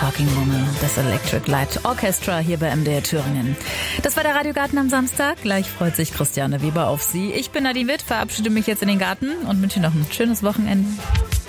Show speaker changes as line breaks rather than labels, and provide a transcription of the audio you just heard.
Working Woman, das Electric Light Orchestra hier bei MDR Thüringen. Das war der Radiogarten am Samstag. Gleich freut sich Christiane Weber auf Sie. Ich bin Nadine Witt, verabschiede mich jetzt in den Garten und wünsche Ihnen noch ein schönes Wochenende.